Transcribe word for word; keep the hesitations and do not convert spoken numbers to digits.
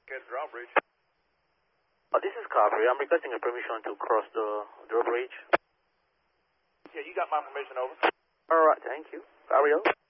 Get drawbridge. Oh, this is Carvery. I'm requesting a permission to cross the drawbridge. Yeah, you got my permission, over. All right, thank you. Carry on.